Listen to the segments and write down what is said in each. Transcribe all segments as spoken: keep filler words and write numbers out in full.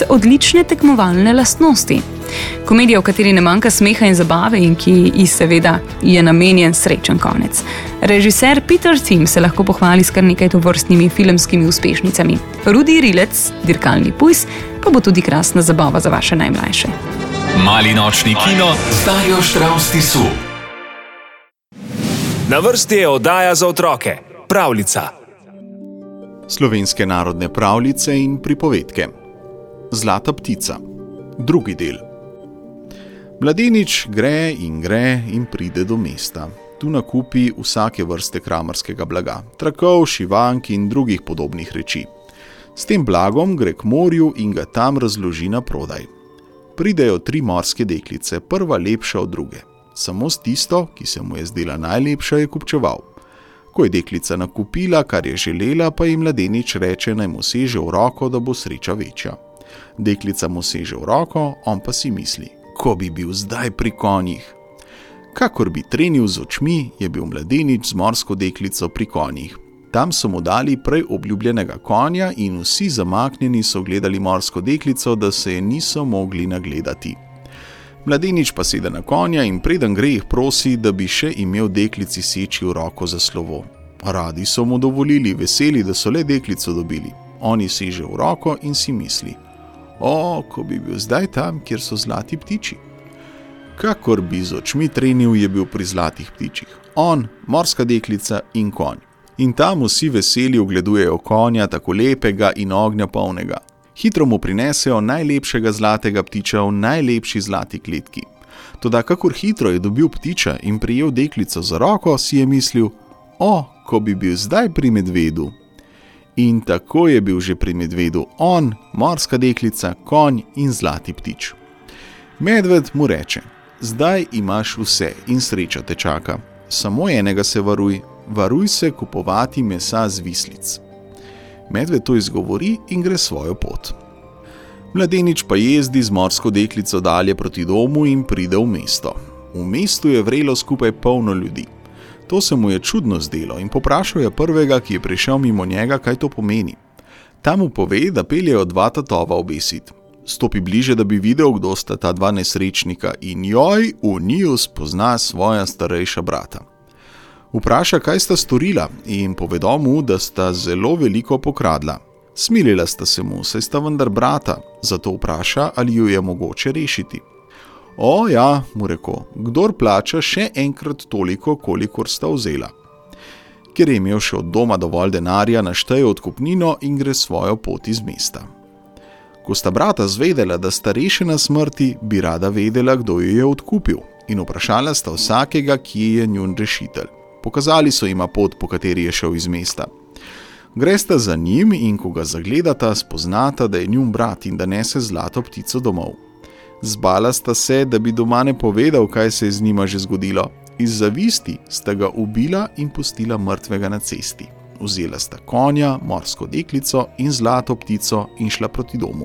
odlične tekmovalne lastnosti. Komedija, v kateri ne manjka smeha in zabave in ki ji seveda je namenjen srečen konec. Režiser Peter Thiem se lahko pohvali s kar nekaj tovrstnimi filmskimi uspešnicami. Rudi Rilec, dirkalni pujs, pa bo tudi krasna zabava za vaše najmlajše. Mali nočni kino z Darjo Štravs Tisu. Na vrsti je oddaja za otroke, pravljica. Slovenske narodne pravljice in pripovedke. Zlata ptica. Drugi del. Mladenič gre in gre in pride do mesta. Tu nakupi vsake vrste kramarskega blaga, trakov, šivank in drugih podobnih reči. S tem blagom gre k morju in ga tam razloži na prodaj. Pridejo tri morske deklice, prva lepša od druge. Samo s tisto, ki se mu je zdela najlepša, je kupčeval. Ko je deklica nakupila, kar je želela, pa ji mladenič reče, naj mu seže v roko, da bo sreča večja. Deklica mu seže v roko, on pa si misli, ko bi bil zdaj pri konjih. Kakor bi trenil z očmi, je bil mladenič z morsko deklico pri konjih. Tam so mu dali prej obljubljenega konja in vsi zamaknjeni so gledali morsko deklico, da se je niso mogli nagledati. Mladenič pa sede na konja in preden gre jih prosi, da bi še imel deklici seči v roko za slovo. Radi so mu dovolili, veseli, da so le deklico dobili. Oni seže v roko in si misli, o, ko bi bil zdaj tam, kjer so zlati ptiči. Kakor bi z očmi trenil, je bil pri zlatih ptičih. On, morska deklica in konj. In tam vsi veseli ogledujejo konja, tako lepega in ognja polnega. Hitro mu prinesejo najlepšega zlatega ptiča v najlepši zlati kletki. Toda kakor hitro je dobil ptiča in prijel deklico za roko, si je mislil, o, ko bi bil zdaj pri medvedu. In tako je bil že pri medvedu on, morska deklica, konj in zlati ptič. Medved mu reče, zdaj imaš vse in sreča te čaka. Samo enega se varuj, varuj se kupovati mesa z vislic. Medved to izgovori in gre svojo pot. Mladenič pa jezdi z morsko deklico dalje proti domu in pride v mesto. V mestu je vrelo skupaj polno ljudi. To se mu je čudno zdelo in poprašal je prvega, ki je prišel mimo njega, kaj to pomeni. Ta mu pove, da peljejo dva tatova obesit. Stopi bliže, da bi videl, kdo sta ta dva nesrečnika in joj, v njiju spozna svoja starejša brata. Vpraša, kaj sta storila in povedo mu, da sta zelo veliko pokradla. Smilila sta se mu, saj sta vendar brata, zato vpraša, ali ju je mogoče rešiti. O ja, mu reko, kdor plača še enkrat toliko, kolikor sta vzela. Ker je imel še od doma dovolj denarja, našteje odkupnino in gre svojo pot iz mesta. Ko sta brata zvedela, da sta rešena smrti, bi rada vedela, kdo jo je odkupil in vprašala sta vsakega, kje je njun rešitelj. Pokazali so jima pot, po kateri je šel iz mesta. Gresta za njim in ko ga zagledata, spoznata, da je njun brat in da nese zlato ptico domov. Zbala sta se, da bi doma ne povedal, kaj se je z njima že zgodilo. Iz zavisti sta ga ubila in pustila mrtvega na cesti. Vzela sta konja, morsko deklico in zlato ptico in šla proti domu.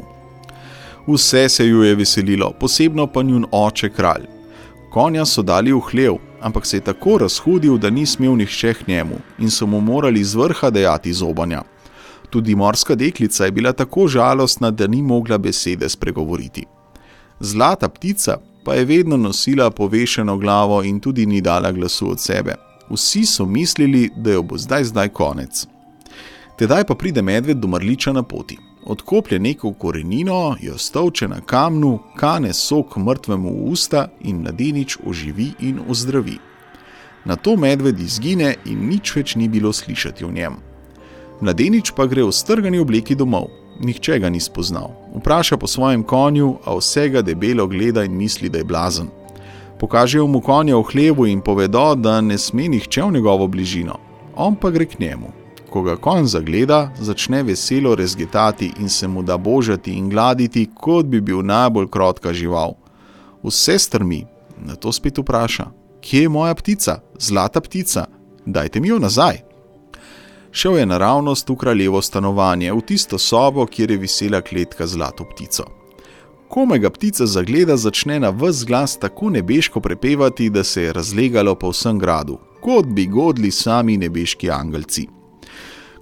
Vse se ju je veselilo, posebno pa njun oče kralj. Konja so dali v hlev, ampak se je tako razhudil, da ni smel nihče k njemu in so mu morali z vrha dajati zobanja. Tudi morska deklica je bila tako žalostna, da ni mogla besede spregovoriti. Zlata ptica pa je vedno nosila povešeno glavo in tudi ni dala glasu od sebe. Vsi so mislili, da jo bo zdaj zdaj konec. Tedaj pa pride medved do mrliča na poti. Odkoplje neko korenino, jo stolče na kamnu, kane sok mrtvemu v usta in mladenič oživi in ozdravi. Nato medved izgine in nič več ni bilo slišati o njem. Mladenič pa gre v strgani obleki domov. Nihče ga ni spoznal. Vpraša po svojem konju, a vsega debelo gleda in misli, da je blazen. Pokažejo mu konja v hlevu in povedo, da ne sme nihče v njegovo bližino. On pa gre k njemu. Ko ga konj zagleda, začne veselo rezgetati in se mu da božati in gladiti, kot bi bil najbolj krotka žival. Vse strmi, nato spet vpraša, kje je moja ptica, zlata ptica, dajte mi jo nazaj. Šel je naravnost v kraljevo stanovanje, v tisto sobo, kjer je visela kletka z zlato ptico. Ko me ga ptica zagleda, začne na ves glas tako nebeško prepevati, da se je razlegalo po vsem gradu, kot bi godli sami nebeški angelci.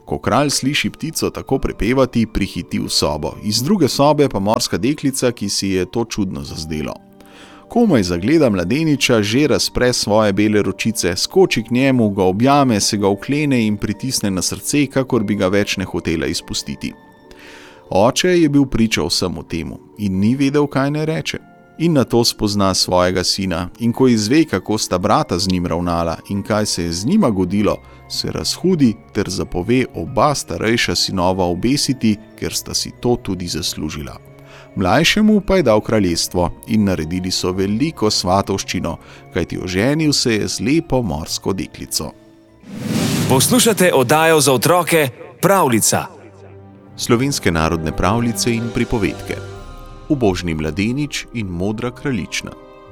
Ko kralj sliši ptico tako prepevati, prihiti v sobo, iz druge sobe pa morska deklica, ki si je to čudno zazdelo. Komaj zagleda mladeniča, že razpre svoje bele ročice, skoči k njemu, ga objame, se ga uklene in pritisne na srce, kakor bi ga več ne hotela izpustiti. Oče je bil priča vsemu temu in ni vedel, kaj ne reče. In nato spozna svojega sina in ko izve, kako sta brata z njim ravnala in kaj se je z njima godilo, se razhudi ter zapove oba starejša sinova obesiti, ker sta si to tudi zaslužila. Mlajšemu pa je dal kraljestvo in naredili so veliko svatovščino, kajti oženil se je z lepo morsko deklico. Poslušate oddajo za otroke Pravljica. Slovenske narodne pravljice in pripovedke. Ubožni mladenič in modra kraljična.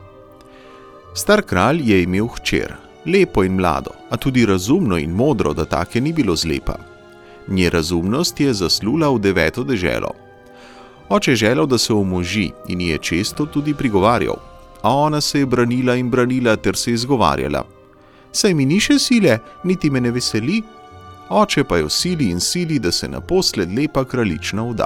Star kralj je imel hčer, lepo in mlado, a tudi razumno in modro, da take ni bilo zlepa. Nje razumnost je zaslula v deveto deželo. Oče je želel, da se omoži in je često tudi prigovarjal, a ona se je branila in branila ter se izgovarjala. Saj mi ni še sile, niti me ne veseli. Oče pa jo sili in sili, da se naposled lepa kraljična vda.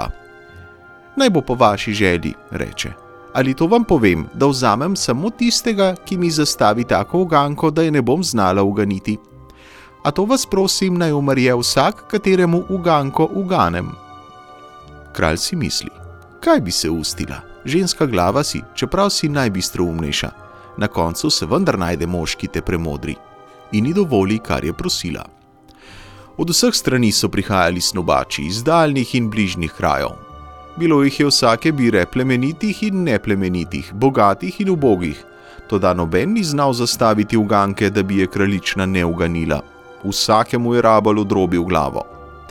Naj bo po vaši želji, reče. Ali to vam povem, da vzamem samo tistega, ki mi zastavi tako uganko, da je ne bom znala uganiti. A to vas prosim, naj umrje vsak, kateremu uganko uganem. Kralj si misli, kaj bi se ustila? Ženska glava si, čeprav si najbistroumnejša. Na koncu se vendar najde mož, ki te premodri. In ni dovoli, kar je prosila. Od vseh strani so prihajali snobači, iz daljnih in bližnjih krajev. Bilo jih je vsake bire, plemenitih in neplemenitih, bogatih in ubogih, toda noben ni znal zastaviti uganke, da bi je kraljična ne uganila. Vsakemu je rabal odrobil glavo.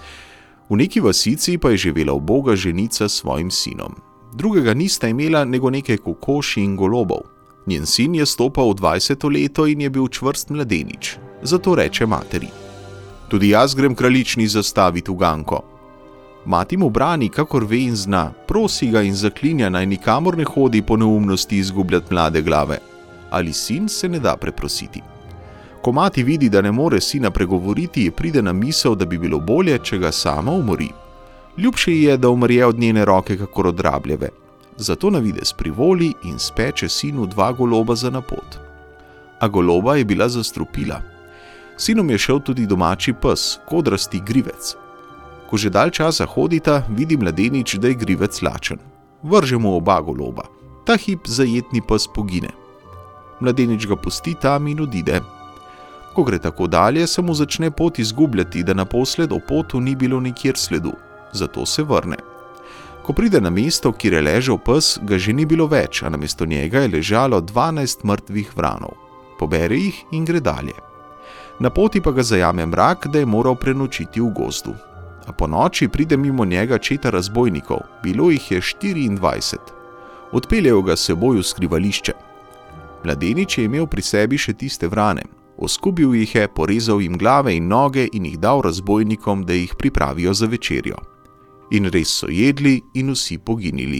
V neki vasici pa je živela uboga ženica s svojim sinom. Drugega nista imela nego nekaj kokoši in golobov. Njen sin je stopal v dvajseto leto in je bil čvrst mladenič. Zato reče materi: tudi jaz grem kraljični zastaviti uganko. Mati mu brani, kakor ve in zna, prosi ga in zaklinja, naj nikamor ne hodi po neumnosti izgubljati mlade glave. Ali sin se ne da preprositi. Ko mati vidi, da ne more sina pregovoriti, je pride na misel, da bi bilo bolje, če ga sama umori. Ljubše ji je, da umrje od njene roke kakor od rabljeve. Zato na videz privoli in speče sinu dva goloba za na pot. A goloba je bila zastrupila. Sinom je šel tudi domači pes, kodrasti grivec. Ko že dalj časa hodita, vidi mladenič, da je grivec lačen. Vrže mu oba goloba. Ta hip zajetni pes pogine. Mladenič ga pusti tam in odide. Ko gre tako dalje, se mu začne pot izgubljati, da naposled o potu ni bilo nikjer sledu. Zato se vrne. Ko pride na mesto, kjer je ležal pes, ga že ni bilo več, a namesto njega je ležalo dvanajst mrtvih vranov. Pobere jih in gre dalje. Na poti pa ga zajame mrak, da je moral prenočiti v gozdu. A po noči pride mimo njega četa razbojnikov, bilo jih je štiriindvajset. Odpeljejo ga seboj v skrivališče. Mladenič je imel pri sebi še tiste vrane. Oskubil jih je, porezal jim glave in noge in jih dal razbojnikom, da jih pripravijo za večerjo. In res so jedli in vsi poginili.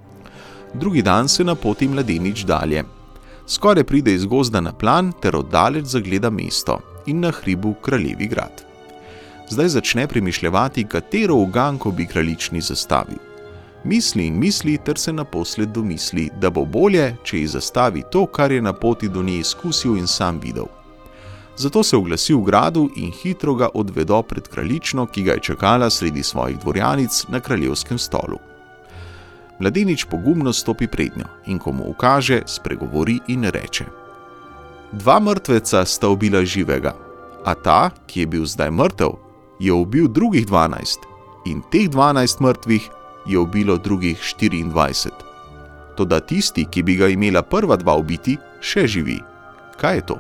Drugi dan se napoti mladenič dalje. Skoraj pride iz gozda na plan ter oddaleč zagleda mesto in na hribu kraljevi grad. Zdaj začne premišljevati, katero uganko bi kraljični zastavil. Misli in misli ter se naposled domisli, da bo bolje, če ji zastavi to, kar je na poti do nje izkusil in sam videl. Zato se oglasi v gradu in hitro ga odvedo pred kraljično, ki ga je čakala sredi svojih dvorjanic na kraljevskem stolu. Mladenič pogumno stopi prednjo in ko mu ukaže, spregovori in reče: dva mrtveca sta ubila živega, a ta, ki je bil zdaj mrtev, je ubil drugih dvanajst in teh dvanajst mrtvih je ubilo drugih štiriindvajset. Toda tisti, ki bi ga imela prva dva ubiti, še živi. Kaj je to?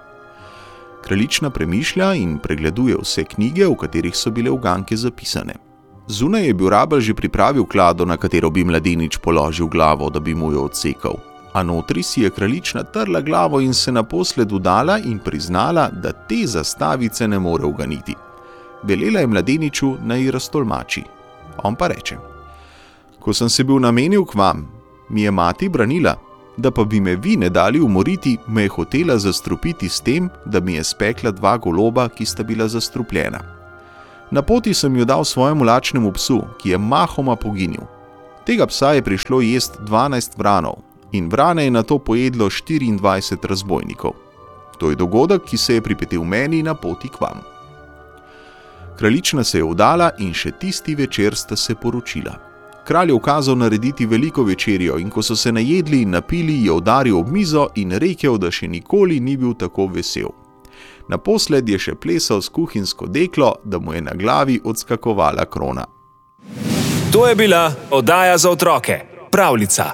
Kraljična premišlja in pregleduje vse knjige, v katerih so bile uganke zapisane. Zunaj je bil rabelj že pripravil klado, na katero bi mladenič položil glavo, da bi mu jo odsekal. A notri si je kraljična trla glavo in se naposled udala in priznala, da te zastavice ne more uganiti. Velela je mladeniču, naj ji raztolmači. On pa reče: ko sem se bil namenil k vam, mi je mati branila, da pa bi me vi ne dali umoriti, me je hotela zastrupiti s tem, da mi je spekla dva goloba, ki sta bila zastrupljena. Na poti sem jo dal svojemu lačnemu psu, ki je mahoma poginil. Tega psa je prišlo jest dvanajst vranov in vrane je nato pojedlo štiriindvajset razbojnikov. To je dogodek, ki se je pripetil meni na poti k vam. Kraljična se je vdala in še tisti večer sta se poročila. Kralj je ukazal narediti veliko večerjo in ko so se najedli in napili, je udaril ob mizo in rekel, da še nikoli ni bil tako vesel. Naposled je še plesal s kuhinjsko deklo, da mu je na glavi odskakovala krona. To je bila oddaja za otroke Pravljica.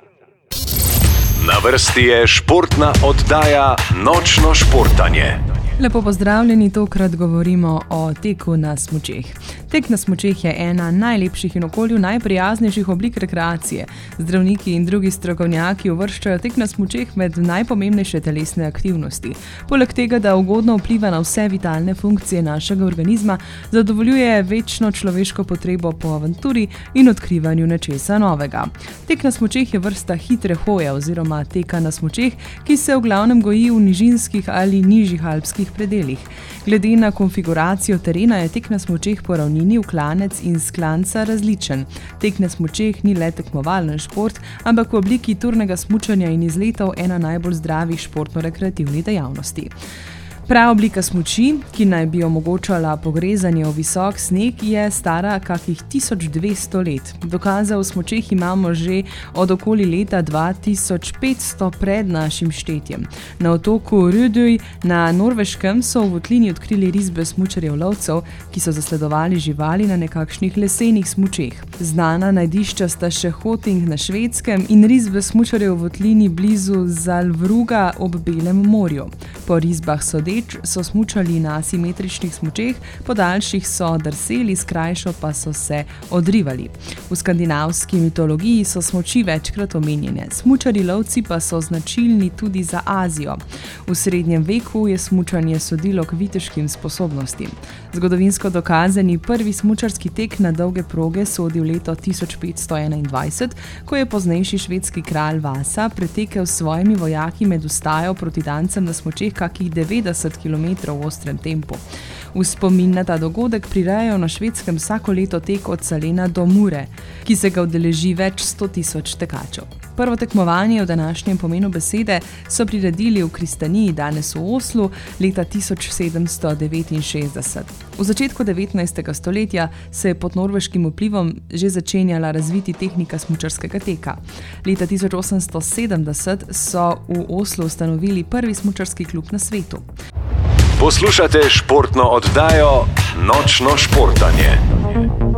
Na vrsti je športna oddaja Nočno športanje. Lepo pozdravljeni, tokrat govorimo o teku na smučeh. Tek na smučeh je ena najlepših in okolju najprijaznejših oblik rekreacije. Zdravniki in drugi strokovnjaki uvrščajo tek na smučeh med najpomembnejše telesne aktivnosti. Poleg tega, da ugodno vpliva na vse vitalne funkcije našega organizma, zadovoljuje večno človeško potrebo po avanturi in odkrivanju nečesa novega. Tek na smučeh je vrsta hitre hoje oziroma teka na smučeh, ki se v glavnem goji v nižinskih ali nižjih alpskih predelih. Glede na konfiguracijo terena je tek na smučeh po ravnini v klanec in s klanca različen. Tek na smučeh ni le tekmovalen šport, ampak v obliki turnega smučanja in izletov ena najbolj zdravih športno-rekreativnih dejavnosti. Prava oblika smuči, ki naj bi omogočala pogrezanje v visok sneg, je stara kakih tisoč dvesto let. Dokaze o smučeh imamo že od okoli leta dva tisoč petsto pred našim štetjem. Na otoku Rüdøy na Norveškem so v votlini odkrili risbe smučarjev lovcev, ki so zasledovali živali na nekakšnih lesenih smučeh. Znana najdišča sta še Hoting na Švedskem in risbe smučarjev v votlini blizu Zalvruga ob Belem morju. Po risbah sodeč so smučali na asimetričnih smučeh, po daljših so drseli, s krajšo pa so se odrivali. V skandinavski mitologiji so smuči večkrat omenjene. Smučari lovci pa so značilni tudi za Azijo. V srednjem veku je smučanje sodilo k viteškim sposobnostim. Zgodovinsko dokazani prvi smučarski tek na dolge proge sodi v leto tisoč petsto enaindvajset, ko je poznejši švedski kralj Vasa pretekel s svojimi vojaki med vstajo proti dancem na smučeh kakih devetdeset kilometrov v ostrem tempu. V spomin na ta dogodek prirejajo na Švedskem vsako leto tek od Salena do Mure, ki se ga udeleži več sto tisoč tekačev. Prvo tekmovanje v današnjem pomenu besede so priredili v Kristaniji, danes v Oslu, leta tisoč sedemsto devetinšestdeset. V začetku devetnajstega stoletja se je pod norveškim vplivom že začenjala razviti tehnika smučarskega teka. Leta tisoč osemsto sedemdeset so v Oslu ustanovili prvi smučarski klub na svetu. Poslušate športno oddajo Nočno športanje.